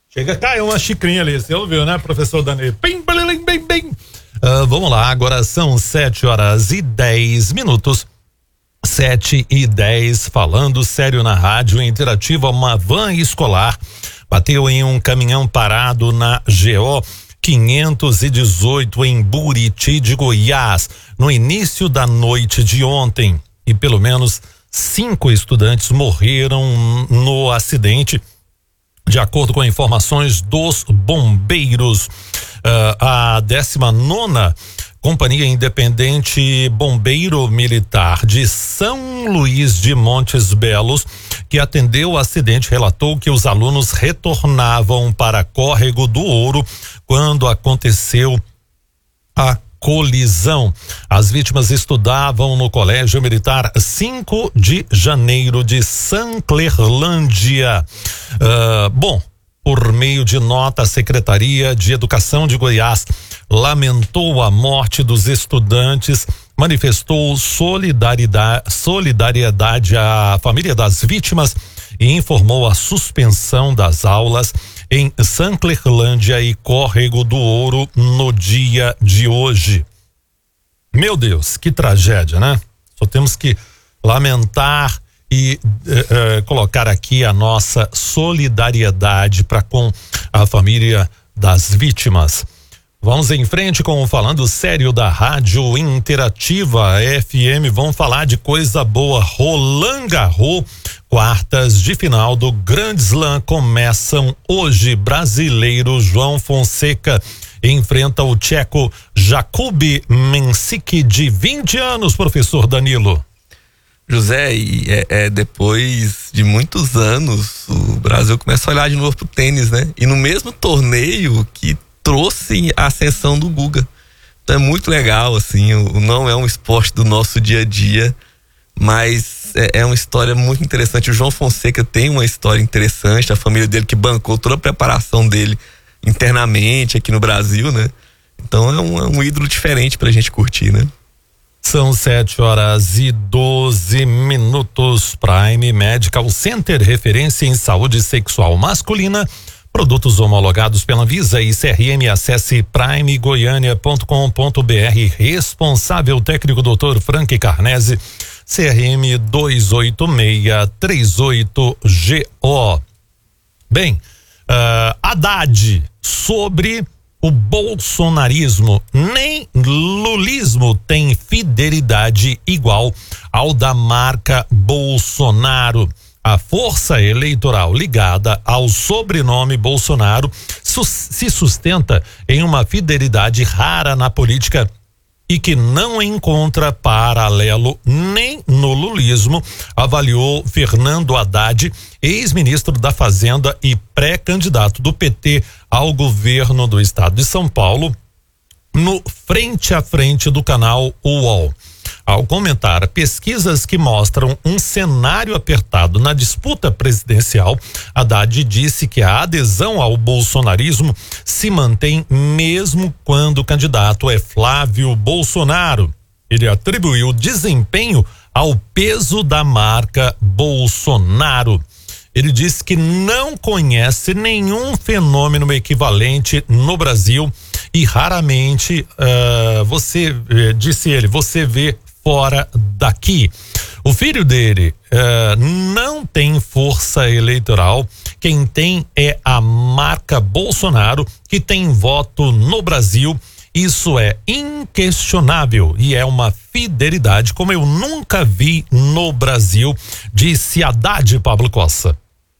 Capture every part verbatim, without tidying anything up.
Chega, caiu uma xicrinha ali, você ouviu, né, professor Danilo? Bem, bem, bem, bem. Uh, vamos lá, agora são sete horas e dez minutos. Sete e dez, falando sério na rádio interativa, uma van escolar bateu em um caminhão parado na G O quinhentos e dezoito em Buriti de Goiás, no início da noite de ontem. E pelo menos cinco estudantes morreram no acidente, de acordo com informações dos bombeiros. Uh, a décima nona Companhia Independente Bombeiro Militar de São Luís de Montes Belos, que atendeu o acidente, relatou que os alunos retornavam para Córrego do Ouro quando aconteceu a colisão. As vítimas estudavam no Colégio Militar cinco de janeiro de Sanclerlândia. Uh, bom, por meio de nota, a Secretaria de Educação de Goiás lamentou a morte dos estudantes, manifestou solidariedade, solidariedade à família das vítimas e informou a suspensão das aulas em Sanclerlândia e Córrego do Ouro no dia de hoje. Meu Deus, que tragédia, né? Só temos que lamentar e eh, eh, colocar aqui a nossa solidariedade para com a família das vítimas. Vamos em frente com o Falando Sério da Rádio Interativa F M. Vamos falar de coisa boa. Roland Garros, quartas de final do Grand Slam começam hoje. Brasileiro João Fonseca enfrenta o tcheco Jakub Mensik, de vinte anos, professor Danilo. José, e é, é, depois de muitos anos, o Brasil começa a olhar de novo pro tênis, né? E no mesmo torneio que trouxe a ascensão do Guga. Então é muito legal, assim, o, não é um esporte do nosso dia a dia, mas é, é uma história muito interessante. O João Fonseca tem uma história interessante, a família dele que bancou toda a preparação dele internamente aqui no Brasil, né? Então é um, é um ídolo diferente pra gente curtir, né? São sete horas e doze minutos. Prime Medical Center, referência em saúde sexual masculina, produtos homologados pela Anvisa e C R M. Acesse prime goiânia ponto com ponto b r. Responsável técnico doutor Frank Carnese, C R M dois oito seis três oito G O. Bem, uh, Haddad sobre o bolsonarismo. Nem lulismo tem fidelidade igual ao da marca Bolsonaro. A força eleitoral ligada ao sobrenome Bolsonaro sus- se sustenta em uma fidelidade rara na política e que não encontra paralelo nem no lulismo, avaliou Fernando Haddad, ex-ministro da Fazenda e pré-candidato do P T ao governo do estado de São Paulo, no Frente a Frente do canal U O L. Ao comentar pesquisas que mostram um cenário apertado na disputa presidencial, Haddad disse que a adesão ao bolsonarismo se mantém mesmo quando o candidato é Flávio Bolsonaro. Ele atribuiu desempenho ao peso da marca Bolsonaro. Ele disse que não conhece nenhum fenômeno equivalente no Brasil e raramente uh, você, uh, disse ele, você vê fora daqui. O filho dele uh, não tem força eleitoral. Quem tem é a marca Bolsonaro, que tem voto no Brasil. Isso é inquestionável e é uma fidelidade como eu nunca vi no Brasil, disse Haddad. Pablo Costa.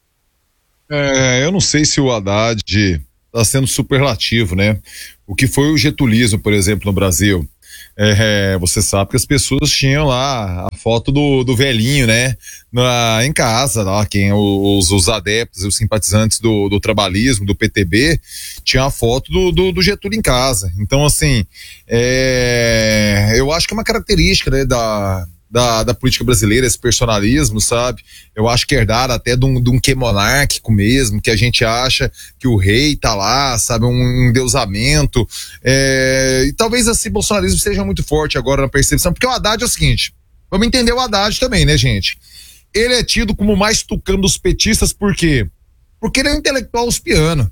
É, eu não sei se o Haddad está sendo superlativo, né? O que foi o getulismo, por exemplo, no Brasil. É, você sabe que as pessoas tinham lá a foto do, do velhinho, né? Na, em casa, lá, quem, os, os adeptos, os simpatizantes do, do trabalhismo, do P T B, tinham a foto do, do, do Getúlio em casa. Então, assim, é, eu acho que é uma característica, né, da, da, da política brasileira, esse personalismo, sabe? Eu acho que herdar até de um, de um quê monárquico mesmo, que a gente acha que o rei tá lá, sabe? Um endeusamento. É, e talvez esse bolsonarismo seja muito forte agora na percepção, porque o Haddad é o seguinte, vamos entender o Haddad também, né, gente? Ele é tido como o mais tucano dos petistas, por quê? Porque ele é um intelectual uspiano.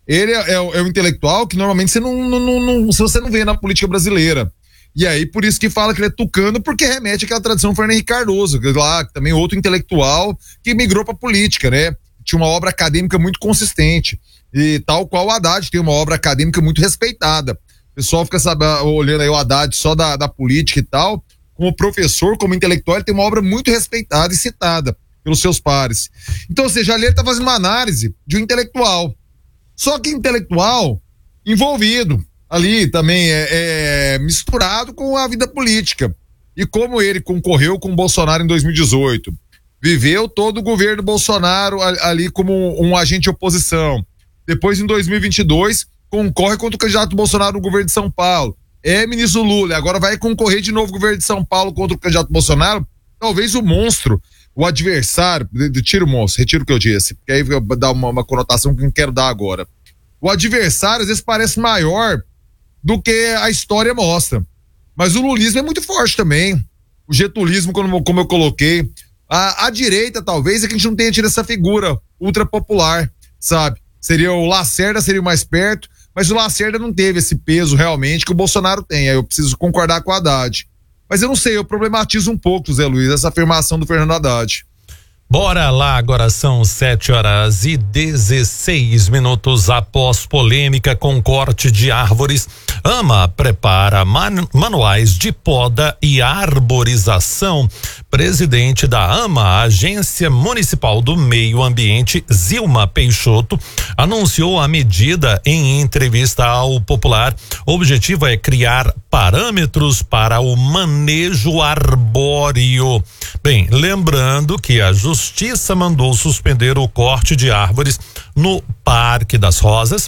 Ele é, é, é um intelectual que normalmente você não, não, não, não, você não vê na política brasileira. E aí, por isso que fala que ele é tucano, porque remete àquela tradição Fernando Henrique Cardoso, que lá também outro intelectual que migrou pra política, né? Tinha uma obra acadêmica muito consistente. E tal qual o Haddad tem uma obra acadêmica muito respeitada. O pessoal fica sabe, olhando aí o Haddad só da, da política e tal. Como professor, como intelectual, ele tem uma obra muito respeitada e citada pelos seus pares. Então, ou seja, ali ele tá fazendo uma análise de um intelectual. Só que intelectual envolvido ali também é, é misturado com a vida política. E como ele concorreu com o Bolsonaro em dois mil e dezoito, viveu todo o governo Bolsonaro ali como um, um agente de oposição. Depois, em dois mil e vinte e dois, concorre contra o candidato Bolsonaro no governo de São Paulo. É ministro Lula, agora vai concorrer de novo no governo de São Paulo contra o candidato Bolsonaro. Talvez o monstro, o adversário, tira o monstro, retiro o que eu disse, porque aí dá uma, uma conotação que eu não quero dar agora. O adversário às vezes parece maior do que a história mostra. Mas o lulismo é muito forte também. O getulismo, como, como eu coloquei. A, a direita, talvez, é que a gente não tenha tido essa figura ultra popular, sabe? Seria o Lacerda, seria o mais perto, mas o Lacerda não teve esse peso realmente que o Bolsonaro tem. Aí eu preciso concordar com o Haddad. Mas eu não sei, eu problematizo um pouco, Zé Luiz, essa afirmação do Fernando Haddad. Bora lá, agora são sete horas e dezesseis minutos. Após polêmica com corte de árvores, AMA prepara man, manuais de poda e arborização. Presidente da AMA, Agência Municipal do Meio Ambiente, Zilma Peixoto, anunciou a medida em entrevista ao Popular. O objetivo é criar parâmetros para o manejo arbóreo. Bem, lembrando que a Justiça mandou suspender o corte de árvores no Parque das Rosas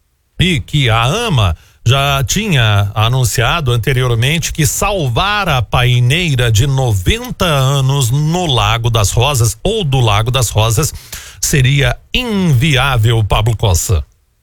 e que a AMA já tinha anunciado anteriormente que salvar a paineira de noventa anos no Lago das Rosas ou do Lago das Rosas seria inviável, Pablo Cossa.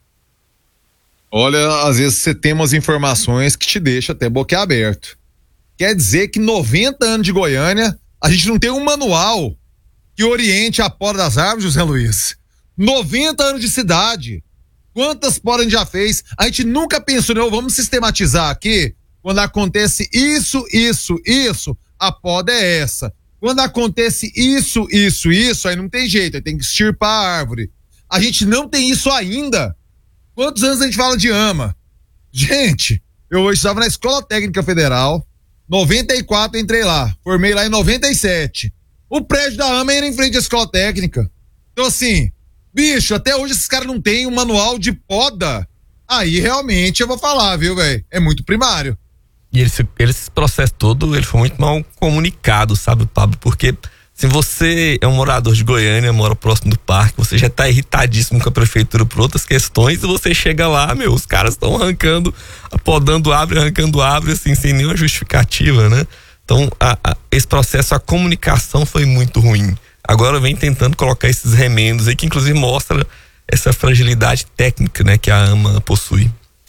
Olha, às vezes você tem umas informações que te deixa até boquiaberto. Quer dizer que noventa anos de Goiânia, a gente não tem um manual que oriente a poda das árvores, José Luiz. noventa anos de cidade. Quantas podas a gente já fez? A gente nunca pensou, não, vamos sistematizar aqui. Quando acontece isso, isso, isso, a poda é essa. Quando acontece isso, isso, isso, aí não tem jeito, aí tem que extirpar a árvore. A gente não tem isso ainda. Quantos anos a gente fala de AMA? Gente, eu estava na Escola Técnica Federal, noventa e quatro entrei lá, formei lá em noventa e sete. O prédio da AMA era em frente à Escola Técnica. Então assim, bicho, até hoje esses caras não têm um manual de poda. Aí realmente eu vou falar, viu, velho? É muito primário. E esse, esse processo todo, ele foi muito mal comunicado, sabe, Pablo? Porque se você é um morador de Goiânia, mora próximo do parque, você já tá irritadíssimo com a prefeitura por outras questões, e você chega lá, meu, os caras estão arrancando, podando árvore, arrancando árvore, assim, sem nenhuma justificativa, né? Então, a, a, esse processo, a comunicação foi muito ruim. Agora vem tentando colocar esses remendos aí, que inclusive mostra essa fragilidade técnica, né, que a AMA possui.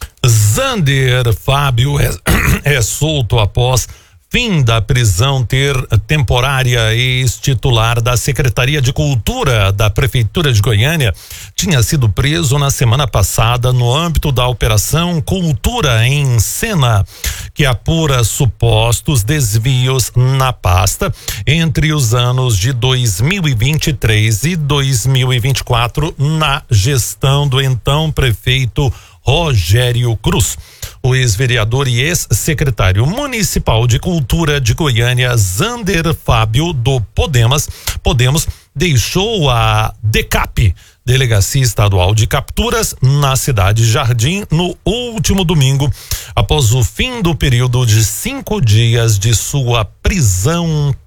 Zander Fábio é, é solto após fim da prisão ter temporária. Ex-titular da Secretaria de Cultura da Prefeitura de Goiânia tinha sido preso na semana passada no âmbito da Operação Cultura em Cena, que apura supostos desvios na pasta entre os anos de dois mil e vinte e três e dois mil e vinte e quatro na gestão do então prefeito Rogério Cruz. O ex-vereador e ex-secretário municipal de Cultura de Goiânia, Zander Fábio, do Podemos, Podemos, deixou a DECAP, Delegacia Estadual de Capturas, na cidade de Jardim, no último domingo, após o fim do período de cinco dias de sua prisão